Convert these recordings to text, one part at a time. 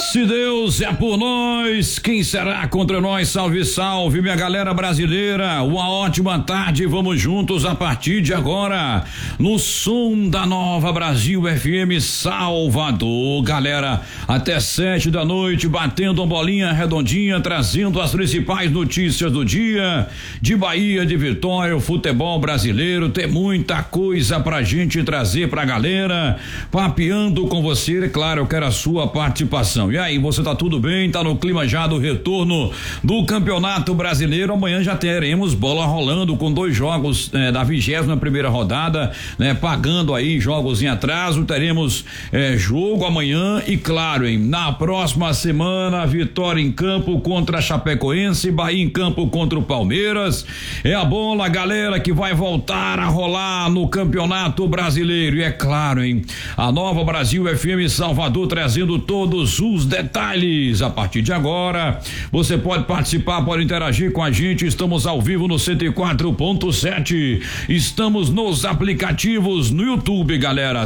Se Deus é por nós, quem será contra nós? Salve, salve, minha galera brasileira. Uma ótima tarde, vamos juntos a partir de agora no som da Nova Brasil FM Salvador. Galera, até 7 da noite, batendo uma bolinha redondinha, trazendo as principais notícias do dia, de Bahia, de Vitória, o futebol brasileiro. Tem muita coisa pra gente trazer pra galera, papeando com você. Claro, eu quero a sua participação. E aí, você tá tudo bem? Tá no clima já do retorno do Campeonato Brasileiro. Amanhã já teremos bola rolando com 2 jogos da 21ª rodada, né? Pagando aí jogos em atraso. Teremos jogo amanhã e claro, hein, na próxima semana, Vitória em campo contra a Chapecoense, Bahia em campo contra o Palmeiras. É a bola, galera, que vai voltar a rolar no Campeonato Brasileiro. E é claro, hein, a Nova Brasil FM Salvador trazendo todos os detalhes. A partir de agora, você pode participar, pode interagir com a gente. Estamos ao vivo no 104.7. Estamos nos aplicativos no YouTube, galera.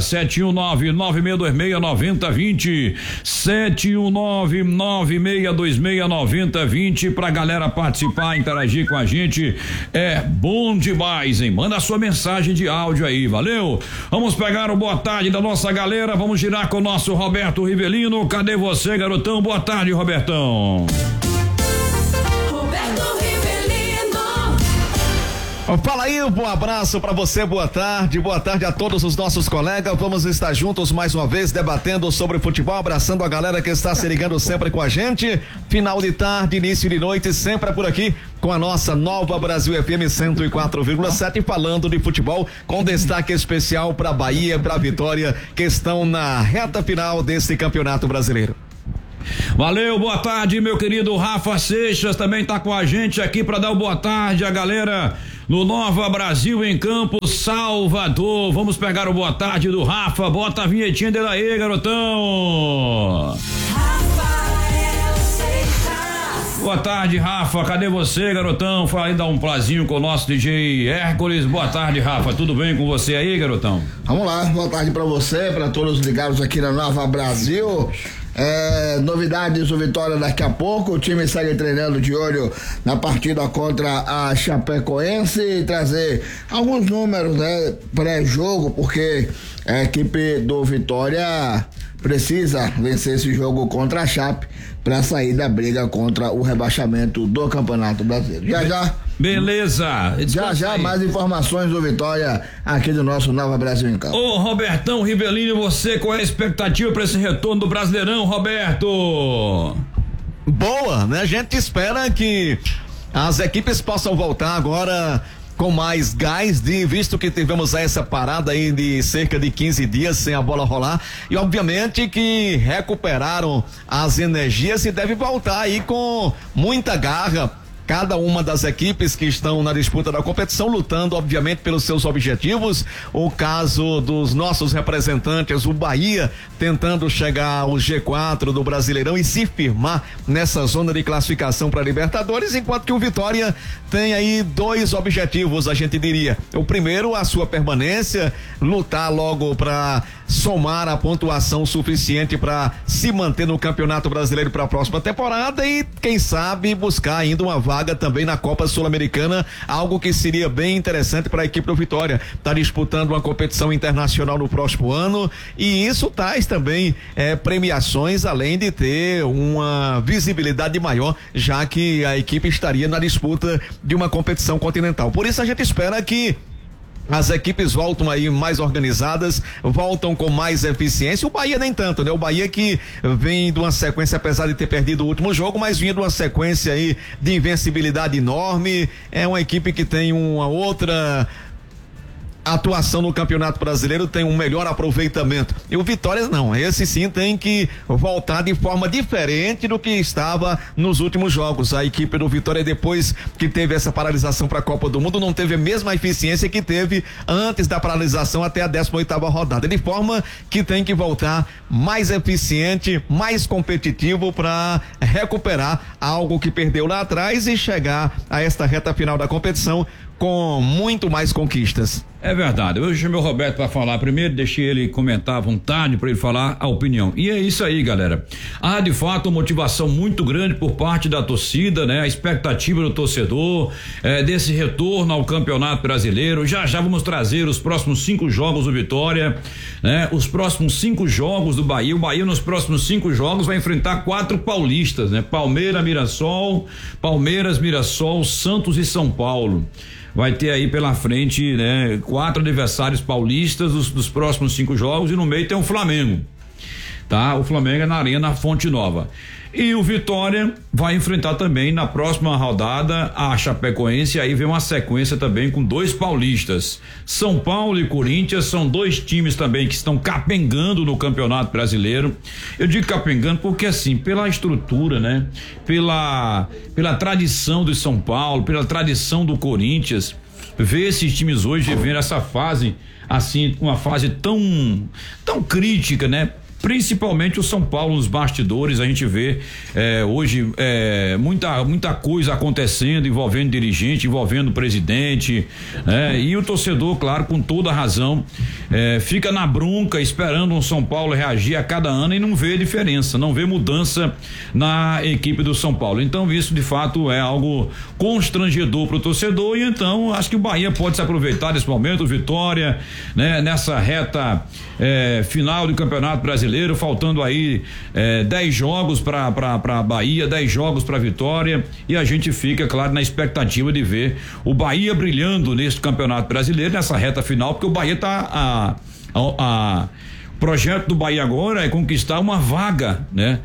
719-9626-9020. 719-9626-9020. Pra galera participar, interagir com a gente. É bom demais, hein? Manda a sua mensagem de áudio aí, valeu? Vamos pegar o boa tarde da nossa galera. Vamos girar com o nosso Roberto Rivelino. Cadê você, garotão? Boa tarde, Robertão. Roberto Rivelino. Fala aí, um bom abraço pra você, boa tarde a todos os nossos colegas. Vamos estar juntos mais uma vez debatendo sobre futebol, abraçando a galera que está se ligando sempre com a gente. Final de tarde, início de noite, sempre por aqui com a nossa Nova Brasil FM 104,7, falando de futebol, com destaque especial para Bahia, para Vitória, que estão na reta final desse Campeonato Brasileiro. Valeu, boa tarde, meu querido Rafa Seixas também tá com a gente aqui para dar o boa tarde a galera no Nova Brasil em Campo Salvador. Vamos pegar o boa tarde do Rafa. Bota a vinhetinha dele aí, garotão. Boa tarde, Rafa. Cadê você, garotão? Fala aí, dá um plazinho com o nosso DJ Hércules. Boa tarde, Rafa. Tudo bem com você aí, garotão? Vamos lá, boa tarde pra você, pra todos ligados aqui na Nova Brasil. Novidades do Vitória daqui a pouco. O time segue treinando de olho na partida contra a Chapecoense e trazer alguns números, né, pré-jogo, porque a equipe do Vitória precisa vencer esse jogo contra a Chape para sair da briga contra o rebaixamento do Campeonato Brasileiro. Já. Beleza. Já mais informações do Vitória aqui do nosso Nova Brasil em Campo. Ô, Robertão Rivelino, você, qual é a expectativa para esse retorno do Brasileirão, Roberto? Boa, né? A gente espera que as equipes possam voltar agora com mais gás, visto que tivemos essa parada aí de cerca de 15 dias sem a bola rolar, e obviamente que recuperaram as energias e deve voltar aí com muita garra. Cada uma das equipes que estão na disputa da competição, lutando obviamente pelos seus objetivos. O caso dos nossos representantes, o Bahia tentando chegar ao G4 do Brasileirão e se firmar nessa zona de classificação para Libertadores, enquanto que o Vitória tem aí 2 objetivos, a gente diria. O primeiro, a sua permanência, lutar logo para somar a pontuação suficiente para se manter no Campeonato Brasileiro para a próxima temporada e, quem sabe, buscar ainda uma vaga também na Copa Sul-Americana, algo que seria bem interessante para a equipe do Vitória. Está disputando uma competição internacional no próximo ano e isso traz também premiações, além de ter uma visibilidade maior, já que a equipe estaria na disputa de uma competição continental. Por isso a gente espera que as equipes voltam aí mais organizadas, voltam com mais eficiência. O Bahia nem tanto, né? O Bahia que vem de uma sequência, apesar de ter perdido o último jogo, mas vinha de uma sequência aí de invencibilidade enorme. É uma equipe que tem uma outra atuação no Campeonato Brasileiro, tem um melhor aproveitamento. E o Vitória não, esse sim tem que voltar de forma diferente do que estava nos últimos jogos. A equipe do Vitória, depois que teve essa paralisação para a Copa do Mundo, não teve a mesma eficiência que teve antes da paralisação até a 18ª rodada, de forma que tem que voltar mais eficiente, mais competitivo para recuperar algo que perdeu lá atrás e chegar a esta reta final da competição com muito mais conquistas. É verdade. Eu chamei o Roberto para falar primeiro, deixei ele comentar à vontade para ele falar a opinião. E é isso aí, galera. Há de fato uma motivação muito grande por parte da torcida, né? A expectativa do torcedor, desse retorno ao Campeonato Brasileiro. Já vamos trazer os próximos 5 jogos do Vitória, né? Os próximos 5 jogos do Bahia. O Bahia nos próximos 5 jogos vai enfrentar 4 paulistas, né? Palmeiras, Mirassol, Santos e São Paulo. Vai ter aí pela frente, né, 4 adversários paulistas dos próximos 5 jogos e no meio tem o Flamengo, tá? O Flamengo é na Arena Fonte Nova. E o Vitória vai enfrentar também na próxima rodada a Chapecoense, aí vem uma sequência também com 2 paulistas. São Paulo e Corinthians são 2 times também que estão capengando no Campeonato Brasileiro. Eu digo capengando porque assim, pela estrutura, né? Pela tradição do São Paulo, pela tradição do Corinthians, ver esses times hoje vivendo essa fase, assim, uma fase tão crítica, né? Principalmente o São Paulo nos bastidores, a gente vê hoje muita coisa acontecendo, envolvendo dirigente, envolvendo presidente, e o torcedor, claro, com toda a razão, fica na bronca esperando o São Paulo reagir a cada ano e não vê diferença, não vê mudança na equipe do São Paulo. Então isso de fato é algo constrangedor para o torcedor, e então acho que o Bahia pode se aproveitar desse momento, Vitória, né, nessa reta final do Campeonato Brasileiro, faltando aí 10 jogos para Bahia, 10 jogos para Vitória, e a gente fica, claro, na expectativa de ver o Bahia brilhando nesse Campeonato Brasileiro, nessa reta final, porque o Bahia tá o projeto do Bahia agora é conquistar uma vaga, né?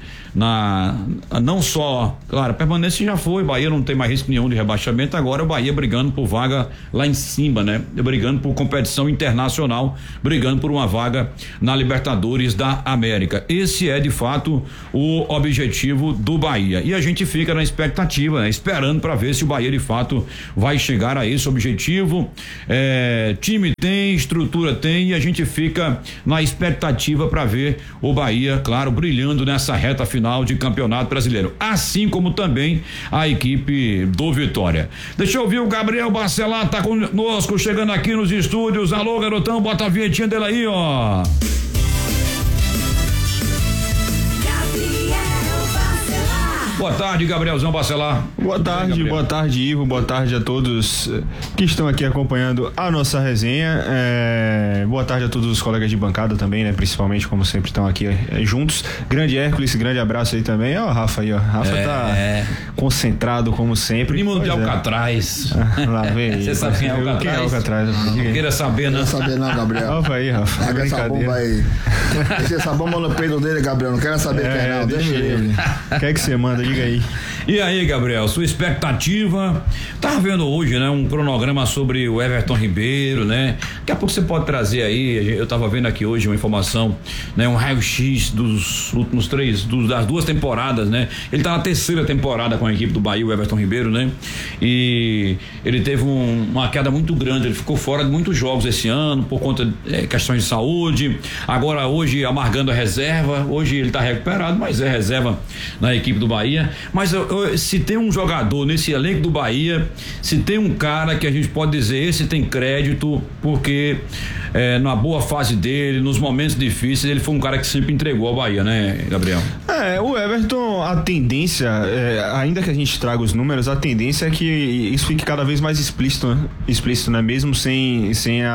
Não só, claro, a permanência já foi, Bahia não tem mais risco nenhum de rebaixamento, agora o Bahia brigando por vaga lá em cima, né? Brigando por competição internacional, brigando por uma vaga na Libertadores da América. Esse é de fato o objetivo do Bahia, e a gente fica na expectativa, né? Esperando para ver se o Bahia de fato vai chegar a esse objetivo. Time tem, estrutura tem, e a gente fica na expectativa para ver o Bahia, claro, brilhando nessa reta final de Campeonato Brasileiro, assim como também a equipe do Vitória. Deixa eu ouvir o Gabriel Bacelar, tá conosco, chegando aqui nos estúdios. Alô, garotão, bota a vinhetinha dele aí, ó. Boa tarde, Gabrielzão Bacelar. Boa tarde, Ivo. Boa tarde a todos que estão aqui acompanhando a nossa resenha. Boa tarde a todos os colegas de bancada também, né? Principalmente, como sempre, estão aqui juntos. Grande Hércules, grande abraço aí também. Ó, o Rafa aí, ó. Rafa tá concentrado, como sempre. Primo de Alcatraz. Lá vem aí. Você sabe quem é Alcatraz? Quem é Alcatraz? Não queira saber, não. Não saber não, Gabriel. Rafa aí, Rafa. Pega essa bomba aí. Deixa essa bomba no peito dele, Gabriel. Não quero saber quem é, não. Deixa ele. Quer que você manda? Diga aí. E aí, Gabriel, sua expectativa? Tava vendo hoje, né, um cronograma sobre o Everton Ribeiro, né? Daqui a pouco você pode trazer aí, eu tava vendo aqui hoje uma informação, né, um raio-x dos últimos das 2 temporadas, né? Ele tá na 3ª temporada com a equipe do Bahia, o Everton Ribeiro, né? E ele teve uma queda muito grande, ele ficou fora de muitos jogos esse ano por conta de questões de saúde. Agora hoje amargando a reserva, hoje ele tá recuperado, mas é reserva na equipe do Bahia. Mas se tem um jogador nesse elenco do Bahia, se tem um cara que a gente pode dizer, esse tem crédito, porque na boa fase dele, nos momentos difíceis, ele foi um cara que sempre entregou ao Bahia, né, Gabriel? O Everton, a tendência, ainda que a gente traga os números, a tendência é que isso fique cada vez mais explícito, né? Mesmo sem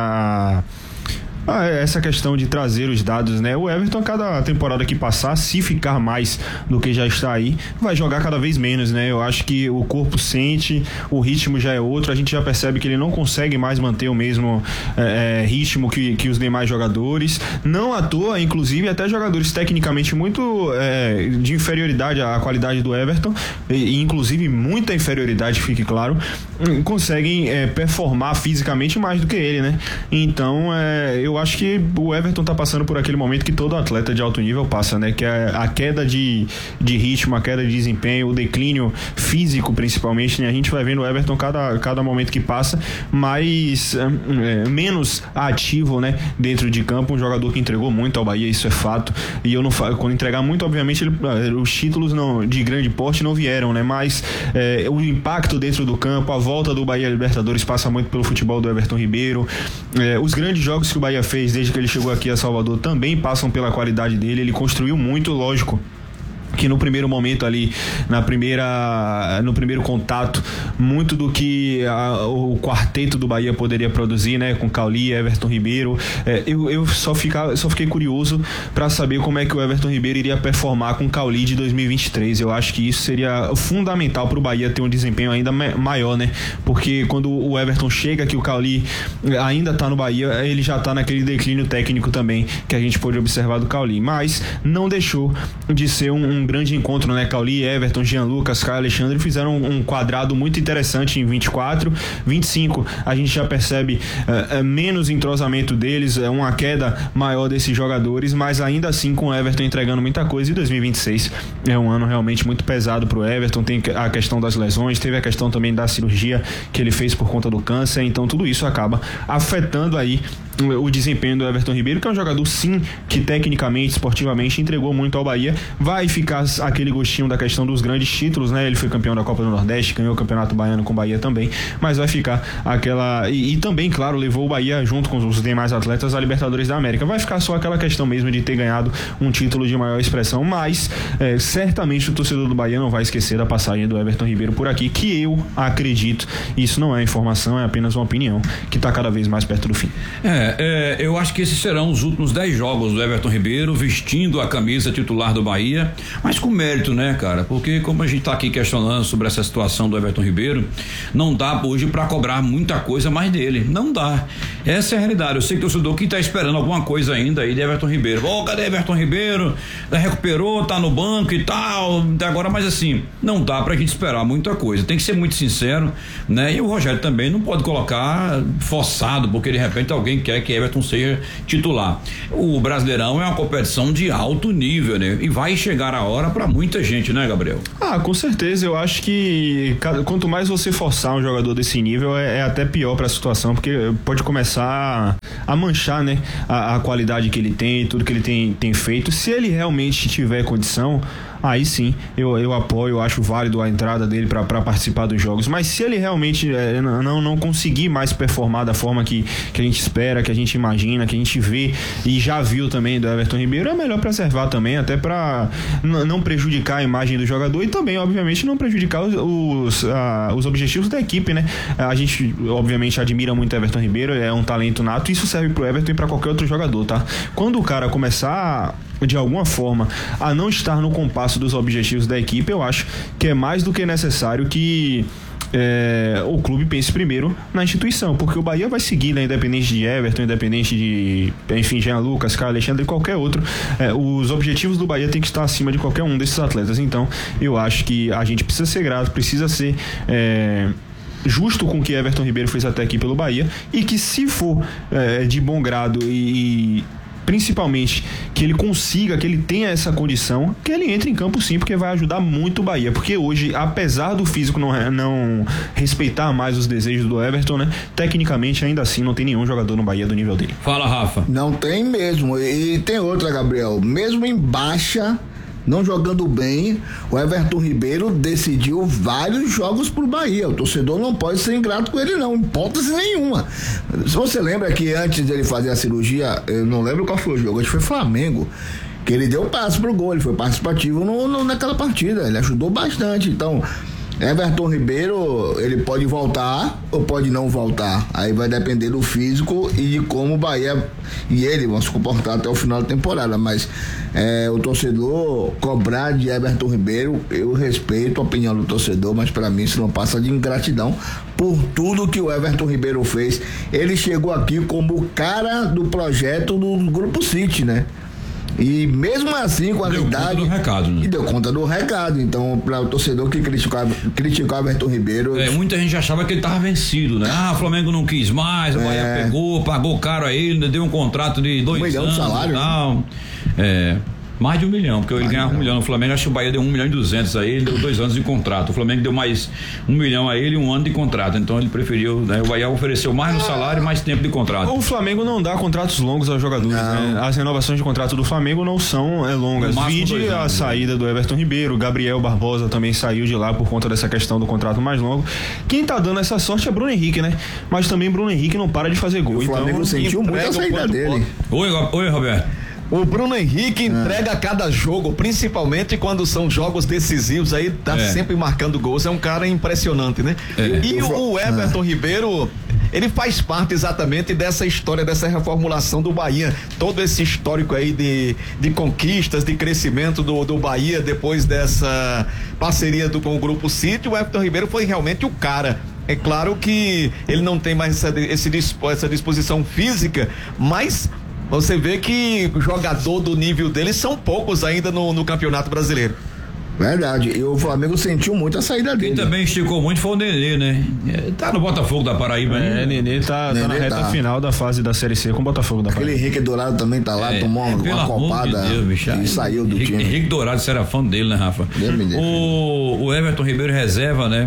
essa questão de trazer os dados, né? O Everton, cada temporada que passar, se ficar mais do que já está aí, vai jogar cada vez menos, né? Eu acho que o corpo sente, o ritmo já é outro, a gente já percebe que ele não consegue mais manter o mesmo ritmo que os demais jogadores. Não à toa, inclusive, até jogadores tecnicamente muito de inferioridade à qualidade do Everton, e inclusive muita inferioridade, fique claro, conseguem performar fisicamente mais do que ele, né? Então, eu eu acho que o Everton tá passando por aquele momento que todo atleta de alto nível passa, né? Que é a queda de ritmo, a queda de desempenho, o declínio físico principalmente, né? A gente vai vendo o Everton cada momento que passa mais menos ativo, né? Dentro de campo, um jogador que entregou muito ao Bahia, isso é fato, e eu não falo, quando entregar muito, obviamente os títulos de grande porte não vieram, né? Mas o impacto dentro do campo, a volta do Bahia Libertadores passa muito pelo futebol do Everton Ribeiro, os grandes jogos que o Bahia fez desde que ele chegou aqui a Salvador também passam pela qualidade dele, ele construiu muito, lógico que no primeiro momento ali, no primeiro contato, muito do que o quarteto do Bahia poderia produzir, né, com Cauli, Everton Ribeiro, eu só fiquei curioso para saber como é que o Everton Ribeiro iria performar com Cauli de 2023. Eu acho que isso seria fundamental para o Bahia ter um desempenho ainda maior, né, porque quando o Everton chega, que o Cauli ainda está no Bahia, ele já está naquele declínio técnico também que a gente pôde observar do Cauli, mas não deixou de ser um grande encontro, né? Cauli, Everton, Jean Lucas, Caio Alexandre fizeram um quadrado muito interessante em 24, 25 a gente já percebe menos entrosamento deles, uma queda maior desses jogadores, mas ainda assim com o Everton entregando muita coisa, e 2026 é um ano realmente muito pesado pro Everton, tem a questão das lesões, teve a questão também da cirurgia que ele fez por conta do câncer, então tudo isso acaba afetando aí o desempenho do Everton Ribeiro, que é um jogador sim, que tecnicamente, esportivamente entregou muito ao Bahia. Vai ficar aquele gostinho da questão dos grandes títulos, né? Ele foi campeão da Copa do Nordeste, ganhou o Campeonato Baiano com o Bahia também, mas vai ficar aquela, e também, claro, levou o Bahia junto com os demais atletas à Libertadores da América. Vai ficar só aquela questão mesmo de ter ganhado um título de maior expressão, mas certamente o torcedor do Bahia não vai esquecer da passagem do Everton Ribeiro por aqui, que eu acredito, isso não é informação, é apenas uma opinião, que está cada vez mais perto do fim. Eu acho que esses serão os últimos 10 jogos do Everton Ribeiro vestindo a camisa titular do Bahia, mas com mérito, né, cara? Porque como a gente tá aqui questionando sobre essa situação do Everton Ribeiro, não dá hoje para cobrar muita coisa mais dele, não dá. Essa é a realidade. Eu sei que o torcedor que tá esperando alguma coisa ainda aí de Everton Ribeiro. Cadê Everton Ribeiro? Recuperou, tá no banco e tal, até agora, mas assim, não dá pra gente esperar muita coisa. Tem que ser muito sincero, né? E o Rogério também não pode colocar forçado, porque de repente alguém quer que Everton seja titular. O Brasileirão é uma competição de alto nível, né? E vai chegar a hora para muita gente, né, Gabriel? Com certeza. Eu acho que quanto mais você forçar um jogador desse nível, é até pior para a situação, porque pode começar a manchar, né, a qualidade que ele tem, tudo que ele tem feito. Se ele realmente tiver condição, aí sim, eu apoio, eu acho válido a entrada dele para participar dos jogos, mas se ele realmente não conseguir mais performar da forma que a gente espera, que a gente imagina, que a gente vê e já viu também do Everton Ribeiro, é melhor preservar também, até para não prejudicar a imagem do jogador e também, obviamente, não prejudicar os objetivos da equipe, né? A gente, obviamente, admira muito o Everton Ribeiro, é um talento nato, isso serve pro Everton e para qualquer outro jogador, tá? Quando o cara começar de alguma forma a não estar no compasso dos objetivos da equipe, eu acho que é mais do que necessário que o clube pense primeiro na instituição, porque o Bahia vai seguir, né, independente de Everton, independente de, enfim, Jean Lucas, Caio Alexandre e qualquer outro, os objetivos do Bahia tem que estar acima de qualquer um desses atletas. Então eu acho que a gente precisa ser grato, precisa ser justo com o que Everton Ribeiro fez até aqui pelo Bahia, e que se for de bom grado e principalmente que ele consiga, que ele tenha essa condição, que ele entre em campo sim, porque vai ajudar muito o Bahia, porque hoje, apesar do físico não respeitar mais os desejos do Everton, né, tecnicamente ainda assim não tem nenhum jogador no Bahia do nível dele. Fala, Rafa. Não tem mesmo, e tem outra, Gabriel, mesmo em baixa, não jogando bem, o Everton Ribeiro decidiu vários jogos pro Bahia. O torcedor não pode ser ingrato com ele, não, hipótese nenhuma. Se você lembra que antes dele fazer a cirurgia, eu não lembro qual foi o jogo, acho que foi Flamengo, que ele deu passe pro gol, ele foi participativo naquela partida, ele ajudou bastante. Então, Everton Ribeiro, ele pode voltar ou pode não voltar, aí vai depender do físico e de como o Bahia e ele vão se comportar até o final da temporada, mas o torcedor cobrar de Everton Ribeiro, eu respeito a opinião do torcedor, mas para mim isso não passa de ingratidão por tudo que o Everton Ribeiro fez. Ele chegou aqui como o cara do projeto do Grupo City, né? E mesmo assim, com a idade. Deu conta do recado, né? E deu conta do recado. Então, para o torcedor que criticou Everton Ribeiro. Muita gente achava que ele tava vencido, né? O Flamengo não quis mais, o Bahia pegou, pagou caro a ele, deu um contrato de 2 anos. 1 milhão de salário. Tal. Mais de 1 milhão, porque ele ganhava 1 milhão. O Flamengo, acho que o Bahia deu 1 milhão e 200 a ele, deu 2 anos de contrato. O Flamengo deu mais 1 milhão a ele e 1 ano de contrato. Então ele preferiu, né? O Bahia ofereceu mais no salário e mais tempo de contrato. O Flamengo não dá contratos longos aos jogadores, né? As renovações de contrato do Flamengo não são longas. Vide a saída do Everton Ribeiro, Gabriel Barbosa também saiu de lá por conta dessa questão do contrato mais longo. Quem tá dando essa sorte é Bruno Henrique, né? Mas também Bruno Henrique não para de fazer gol. O Flamengo sentiu muito a saída dele. Oi, Roberto. O Bruno Henrique entrega a cada jogo, principalmente quando são jogos decisivos, aí tá sempre marcando gols, é um cara impressionante, né? E o Everton Ribeiro, ele faz parte exatamente dessa história, dessa reformulação do Bahia, todo esse histórico aí de conquistas, de crescimento do Bahia depois dessa parceria com o Grupo City. O Everton Ribeiro foi realmente o cara. É claro que ele não tem mais essa disposição física, mas você vê que o jogador do nível dele são poucos ainda no Campeonato Brasileiro. Verdade, e o Flamengo sentiu muito a saída dele. Quem também esticou muito foi o Nenê, né? Tá no Botafogo da Paraíba, né? Nenê tá na reta final da fase da Série C com o Botafogo da Paraíba. Aquele Henrique Dourado também tá lá, tomou uma copada e saiu do time. Henrique Dourado, você era fã dele, né, Rafa? O Everton Ribeiro reserva, né?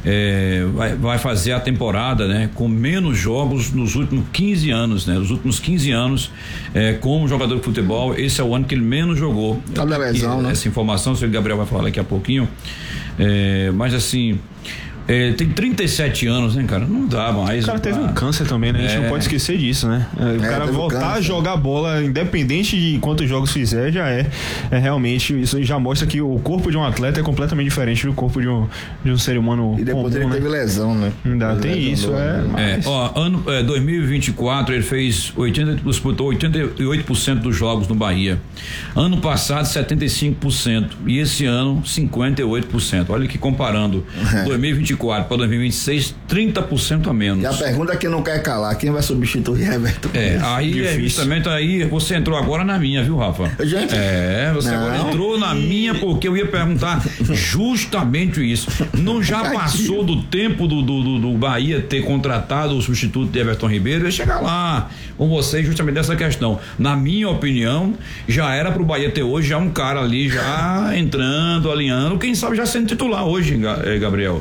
Vai fazer a temporada, né? Com menos jogos nos últimos 15 anos, né? Os últimos 15 anos como jogador de futebol, esse é o ano que ele menos jogou. Tá da lesão, né? Essa informação, se o Gabriel vai falar daqui a pouquinho, mas assim, tem 37 anos, né, cara? Não dá mais. O cara teve um câncer também, né? A gente não pode esquecer disso, né? O cara voltar a jogar bola, independente de quantos jogos fizer, já é realmente, isso já mostra que o corpo de um atleta é completamente diferente do corpo de um ser humano. E depois comum, ele teve lesão, né? Ainda tem isso, ano 2024 ele disputou 88% dos jogos no Bahia. Ano passado 75% e esse ano 58%. Olha que comparando 2024 para 2026, 30% a menos. E a pergunta que não quer calar, quem vai substituir Everton? Justamente aí você entrou agora na minha, viu, Rafa? Gente, você agora entrou na minha porque eu ia perguntar justamente isso. Não já passou do tempo do Bahia ter contratado o substituto de Everton Ribeiro? Eu ia chegar lá com vocês justamente dessa questão. Na minha opinião, já era pro Bahia ter hoje já um cara ali já entrando, alinhando, quem sabe já sendo titular hoje, Gabriel.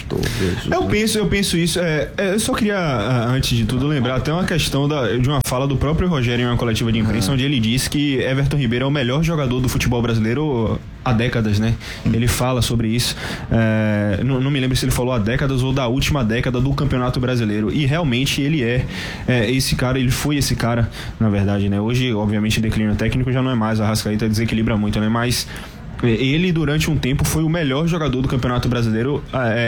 Eu penso isso. Eu só queria, antes de tudo, lembrar até uma questão de uma fala do próprio Rogério em uma coletiva de imprensa, onde ele disse que Everton Ribeiro é o melhor jogador do futebol brasileiro há décadas, né? Ele fala sobre isso. Não me lembro se ele falou há décadas ou da última década do Campeonato Brasileiro. E realmente ele esse cara, ele foi esse cara, na verdade, né? Hoje, obviamente, declínio técnico já não é mais. A Arrascaeta desequilibra muito, né? Mas ele, durante um tempo, foi o melhor jogador do Campeonato Brasileiro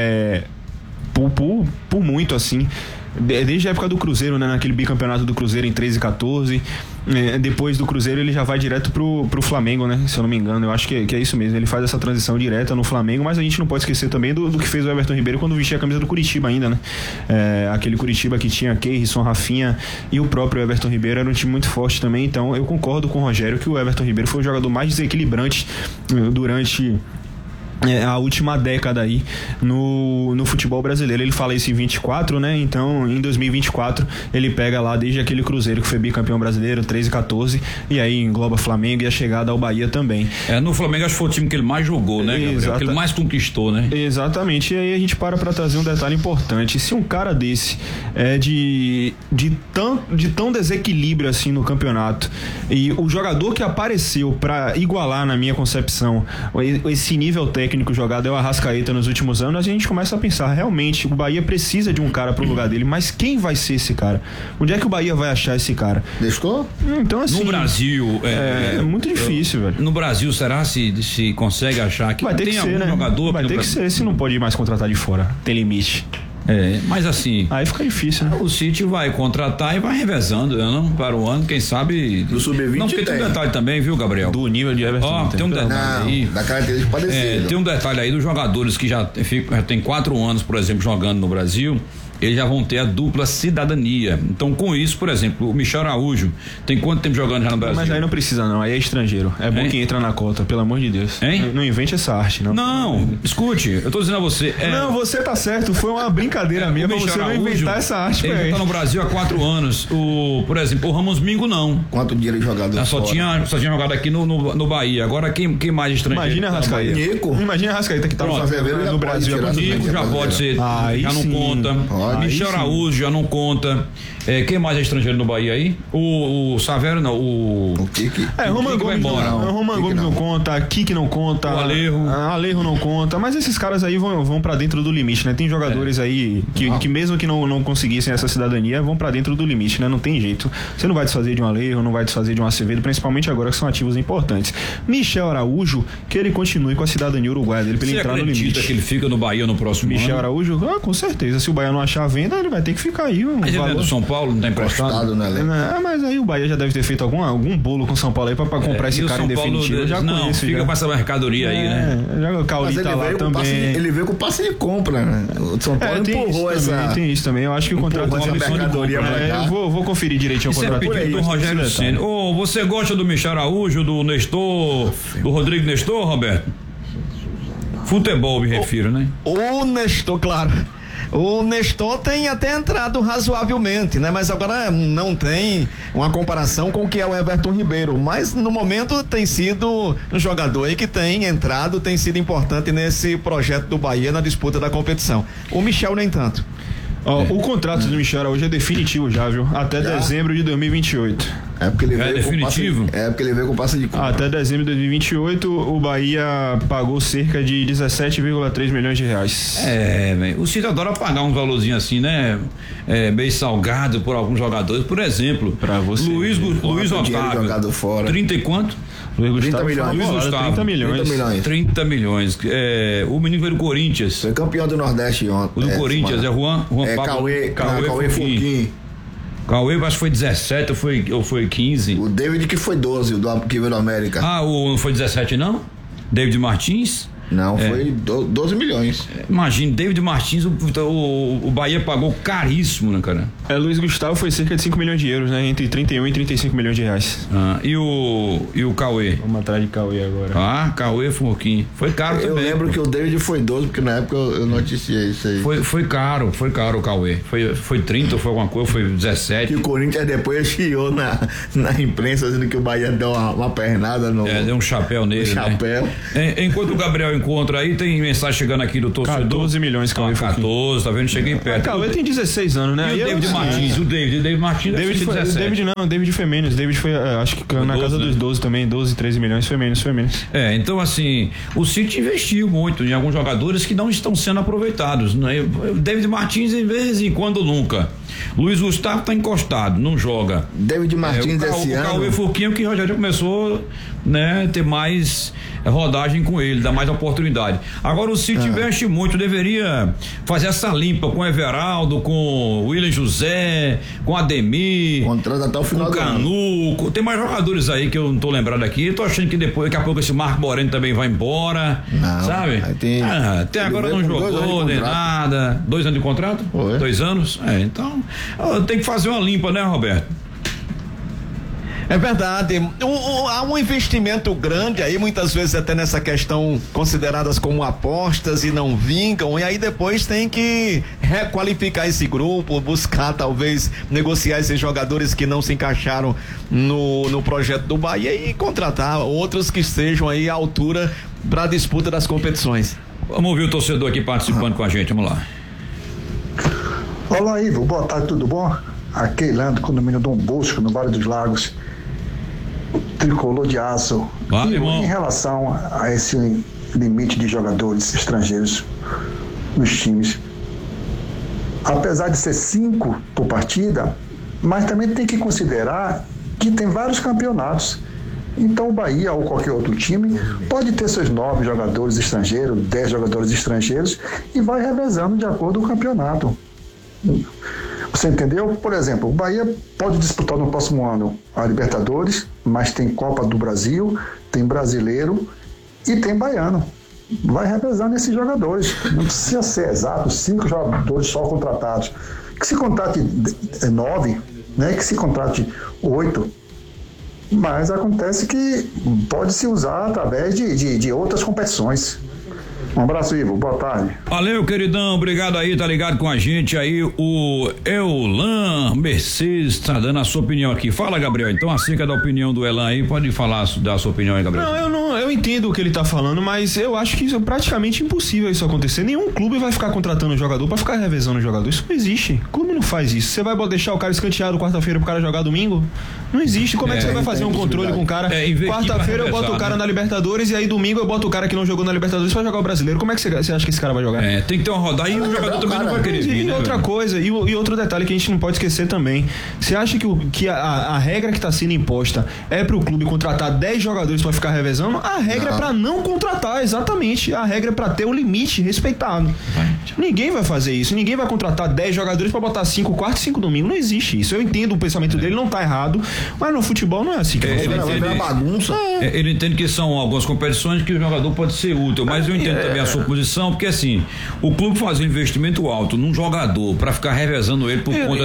por muito, assim, desde a época do Cruzeiro, né? Naquele bicampeonato do Cruzeiro em 13 e 14. Depois do Cruzeiro ele já vai direto pro Flamengo, né? Se eu não me engano, eu acho que é isso mesmo. Ele faz essa transição direta no Flamengo, mas a gente não pode esquecer também do que fez o Everton Ribeiro quando vestia a camisa do Curitiba ainda, né? Aquele Curitiba que tinha Keirson, Rafinha e o próprio Everton Ribeiro era um time muito forte também. Então eu concordo com o Rogério que o Everton Ribeiro foi o jogador mais desequilibrante durante a última década aí no futebol brasileiro. Ele fala isso em 24, né? Então em 2024 ele pega lá desde aquele Cruzeiro que foi bicampeão brasileiro, 13 e 14, e aí engloba Flamengo e a chegada ao Bahia também. No Flamengo acho que foi o time que ele mais jogou, né, Gabriel? Que ele mais conquistou, né? Exatamente. E aí a gente para trazer um detalhe importante. Se um cara desse de tão desequilíbrio assim no campeonato, e o jogador que apareceu para igualar, na minha concepção, esse nível técnico jogado é o Arrascaeta nos últimos anos, a gente começa a pensar, realmente, o Bahia precisa de um cara pro lugar dele, mas quem vai ser esse cara? Onde é que o Bahia vai achar esse cara? Deixou? Então, assim, no Brasil é muito difícil, velho. No Brasil, será se consegue achar que vai ter tem que algum ser, né? jogador? Vai ter que ser, se não pode mais contratar de fora, tem limite. Mas assim, aí fica difícil, né? O City vai contratar e vai revezando, não? Para o ano, quem sabe. Do Sub-20 não, porque tem um detalhe também, viu, Gabriel? Do nível de Everton. Tem um detalhe aí. Da característica parecida. Tem um detalhe aí dos jogadores que já tem 4 anos, por exemplo, jogando no Brasil. eles já vão ter a dupla cidadania. Então, com isso, por exemplo, o Michel Araújo tem quanto tempo jogando já no Brasil? Mas aí não precisa não, aí é estrangeiro. É bom que entra na cota, pelo amor de Deus. Não invente essa arte, não. Não, escute, eu tô dizendo a você. Não, você tá certo, foi uma brincadeira minha pra você não inventar essa arte. Ele tá no Brasil há 4 anos. Por exemplo, o Ramos Mingo não. Quanto dinheiro jogador? Só tinha jogado aqui no Bahia. Agora quem mais estrangeiro? Imagina a Rascaeta. Imagina a Rascaeta que tá no Brasil. Nico já pode ser, já não conta. Michel Araújo já não conta. Quem mais é estrangeiro no Bahia aí? O Savério não, o Kiki. Roman Gomes vai embora. O Roman Gomes não conta, Kiki não conta, o Alejo não conta, mas esses caras aí vão pra dentro do limite, né? Tem jogadores aí que mesmo que não conseguissem essa cidadania, vão pra dentro do limite, né? Não tem jeito. Você não vai desfazer de um Alejo, não vai desfazer de um Acevedo, principalmente agora que são ativos importantes. Michel Araújo, que ele continue com a cidadania uruguaia dele, pra ele entrar no limite. Você acredita que ele fica no Bahia no próximo ano? Michel Araújo, com certeza. Se o Bahia não achar a venda, ele vai ter que ficar aí. Mas ele é do São Paulo, não tá emprestado? Mas aí o Bahia já deve ter feito algum bolo com o São Paulo aí pra comprar esse cara em definitivo. Eu já conheço. Fica com essa mercadoria aí, né? Já o Cauli tá lá também. Ele veio com passe de compra, né? O São Paulo empurrou essa. Tem isso também. Eu acho que o contrato essa mercadoria pra cá. Eu vou conferir direitinho o contrato. Isso é pedido do Rogério Ceni. Você gosta do Michel Araújo, do Nestor, do Rodrigo Nestor, Roberto? Futebol, me refiro, né? O Nestor, claro. O Nestor tem até entrado razoavelmente, né? Mas agora não tem uma comparação com o que é o Everton Ribeiro. Mas no momento tem sido um jogador aí que tem entrado, tem sido importante nesse projeto do Bahia na disputa da competição. O Michel nem tanto. O contrato do Michel Araújo é definitivo já, viu? Até dezembro de 2028. É porque ele veio definitivo? Porque ele veio com passe de compra. Até dezembro de 2028, o Bahia pagou cerca de 17,3 milhões de reais. O Ciro adora pagar um valorzinho assim, né? Meio salgado por alguns jogadores. Por exemplo, pra você, Luiz Otávio. Fora. 30 e quanto? 30 milhões. Luiz Gustavo. 30 milhões. O menino veio do Corinthians. Foi campeão do Nordeste ontem. O do Corinthians, Juan Cauê Furquim. Cauê, acho que foi 17 ou foi 15. O David que foi 12, que veio do América. Não foi 17 não? David Martins? Não, foi 12 milhões. Imagina, David Martins, o Bahia pagou caríssimo, né, cara? Luiz Gustavo foi cerca de 5 milhões de euros, né? Entre 31 e 35 milhões de reais. E o Cauê? Vamos atrás de Cauê agora. Cauê Furquim. Foi caro também. Eu lembro que o David foi 12, porque na época eu noticiei isso aí. Foi caro o Cauê. Foi 30 ou foi alguma coisa, foi 17. E o Corinthians depois chiou na imprensa, dizendo que o Bahia deu uma pernada no... deu um chapéu nele, chapéu. Né? Enquanto o Gabriel encontra aí, tem mensagem chegando aqui do torcedor. 14 milhões, Cauê. 14, tá vendo? Cheguei perto. Cauê tem 16 anos, né? E o David Martins? O David Martins David foi 17. David foi menos. David foi, acho que na 12, casa dos 12 também, 12, 13 milhões, foi menos. Então assim, o City investiu muito em alguns jogadores que não estão sendo aproveitados, né? O David Martins, de vez em quando, nunca. Luiz Gustavo tá encostado, não joga. David Martins esse ano. O Cauê Furquinho, que já começou, né, ter mais rodagem com ele, dar mais oportunidade. Agora o City investe muito, deveria fazer essa limpa com o Everaldo, com o William José, com o Ademir, contrato até o final com o Canuco. Tem mais jogadores aí que eu não tô lembrado aqui. Tô achando que daqui a pouco esse Marco Moreno também vai embora. Não, sabe? Até agora não jogou nem nada. 2 anos de contrato? 2 anos? Então tem que fazer uma limpa, né, Roberto? É verdade. Há um investimento grande aí, muitas vezes até nessa questão consideradas como apostas e não vingam, e aí depois tem que requalificar esse grupo, buscar talvez negociar esses jogadores que não se encaixaram no projeto do Bahia e contratar outros que estejam aí à altura para a disputa das competições. Vamos ouvir o torcedor aqui participando com a gente, vamos lá. Olá, Ivo, boa tarde, tudo bom? Aqui é Leandro, condomínio Dom Bosco, no Vale dos Lagos. Tricolor de aço. Em relação a esse limite de jogadores estrangeiros nos times, apesar de ser 5 por partida, mas também tem que considerar que tem vários campeonatos. Então o Bahia ou qualquer outro time pode ter seus 9 jogadores estrangeiros, 10 jogadores estrangeiros e vai revezando de acordo com o campeonato. Você entendeu? Por exemplo, o Bahia pode disputar no próximo ano a Libertadores, mas tem Copa do Brasil, tem Brasileiro e tem Baiano. vai revezando esses jogadores. Não precisa ser exato, 5 jogadores só contratados. Que se contrate 9, né? Que se contrate 8. Mas acontece que pode se usar através de outras competições. Um abraço, Ivo. Boa tarde. Valeu, queridão. Obrigado aí, tá ligado com a gente aí. O Eulan Mercedes tá dando a sua opinião aqui. Fala, Gabriel. Então, acerca da opinião do Elan aí, pode falar da sua opinião aí, Gabriel. Eu entendo o que ele tá falando, mas eu acho que isso é praticamente impossível isso acontecer. Nenhum clube vai ficar contratando um jogador pra ficar revezando o jogador. Isso não existe. O clube não faz isso. Você vai deixar o cara escanteado quarta-feira pro cara jogar domingo? Não existe. Como é que você vai fazer um controle com o cara? Quarta-feira eu boto o cara na Libertadores e aí domingo eu boto o cara que não jogou na Libertadores pra jogar o brasileiro. Como é que você acha que esse cara vai jogar? Tem que ter uma rodada e o jogador também não vai querer vir, né? Outra coisa, e outro detalhe que a gente não pode esquecer também. Você acha que a regra que tá sendo imposta é pro clube contratar 10 jogadores pra ficar revezando? A regra é pra não contratar, exatamente. A regra é pra ter o limite respeitado. Ninguém vai fazer isso. Ninguém vai contratar 10 jogadores pra botar 5 quarta e 5 domingo. Não existe isso. Eu entendo o pensamento dele, não tá errado, mas no futebol não é assim. Ele entende que são algumas competições que o jogador pode ser útil, mas eu entendo também a sua posição, porque assim, o clube fazer um investimento alto num jogador pra ficar revezando ele por conta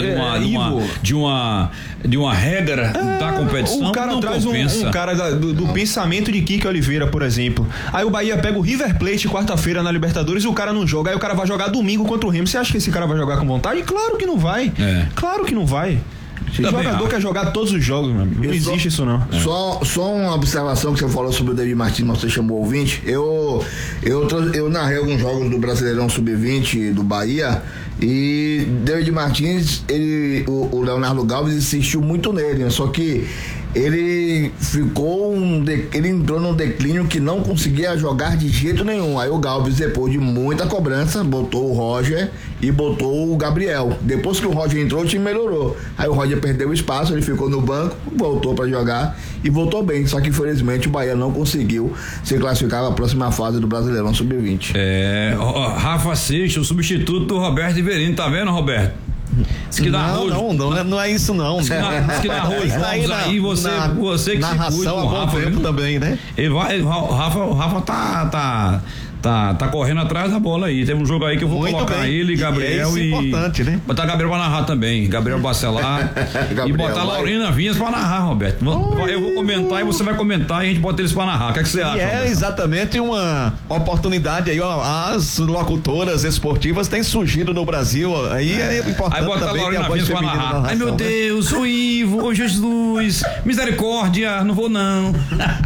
de uma regra da competição, o cara não traz compensa. um cara do pensamento de Kike Oliveira, por exemplo. Aí o Bahia pega o River Plate quarta-feira na Libertadores e o cara não joga, aí o cara vai jogar domingo contra o Remo. Você acha que esse cara vai jogar com vontade? Claro que não vai. Claro que não vai. O jogador quer jogar todos os jogos, meu amigo. Não existe isso, não. Só uma observação que você falou sobre o David Martins, você chamou ouvinte. Eu narrei alguns jogos do Brasileirão Sub-20 do Bahia e David Martins, o Leonardo Galvez insistiu muito nele, só que ele entrou num declínio que não conseguia jogar de jeito nenhum. Aí o Galvez, depois de muita cobrança, botou o Roger e botou o Gabriel. Depois que o Roger entrou, o time melhorou. Aí o Roger perdeu o espaço, ele ficou no banco, voltou pra jogar e voltou bem. Só que infelizmente o Bahia não conseguiu se classificar na próxima fase do Brasileirão Sub-20. Rafa Seixas, o substituto do Roberto Iverino, tá vendo, Roberto? Não é isso não. Diz que narrou os jogos aí, você que narração se cuida com o Rafa, tempo também, né? O Rafa tá correndo atrás da bola aí. Tem um jogo aí que eu vou colocar ele, Gabriel e importante, né? Botar Gabriel pra narrar também, Gabriel Bacelar e botar Laurina Vinhas pra narrar, Roberto. Eu vou comentar e você vai comentar e a gente bota eles pra narrar. O que é que você acha? É exatamente uma oportunidade aí, as locutoras esportivas têm surgido no Brasil, aí é importante. Aí bota a Laurina Vinhas pra narrar. Ai meu Deus, o Ivo, o Jesus, misericórdia, não vou não.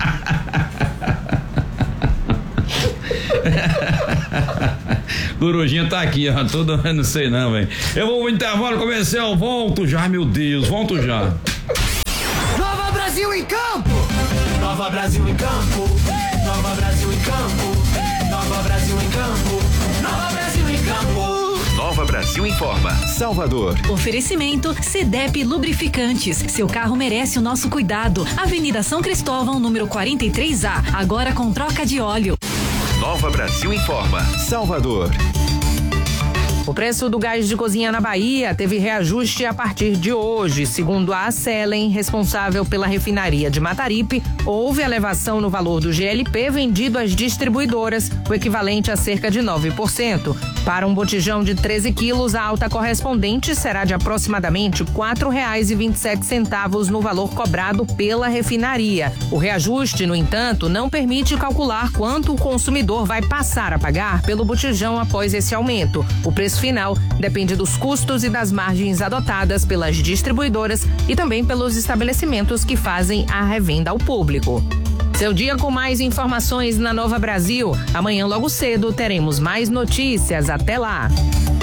Corujinha tá aqui, ó, não sei não, velho. Eu vou pro intervalo comercial, volto já, meu Deus, volto já. Nova Brasil em campo! Nova Brasil em campo! Nova Brasil em campo! Nova Brasil em campo! Nova Brasil em campo! Nova Brasil informa. Salvador. Oferecimento CDEP Lubrificantes. Seu carro merece o nosso cuidado. Avenida São Cristóvão, número 43A. Agora com troca de óleo. Nova Brasil informa. Salvador. O preço do gás de cozinha na Bahia teve reajuste a partir de hoje. Segundo a Acelen, responsável pela refinaria de Mataripe, houve elevação no valor do GLP vendido às distribuidoras, o equivalente a cerca de 9%. Para um botijão de 13 quilos, a alta correspondente será de aproximadamente R$ 4,27 no valor cobrado pela refinaria. O reajuste, no entanto, não permite calcular quanto o consumidor vai passar a pagar pelo botijão após esse aumento. O preço final depende dos custos e das margens adotadas pelas distribuidoras e também pelos estabelecimentos que fazem a revenda ao público. Seu dia com mais informações na Nova Brasil. Amanhã logo cedo teremos mais notícias. Até lá.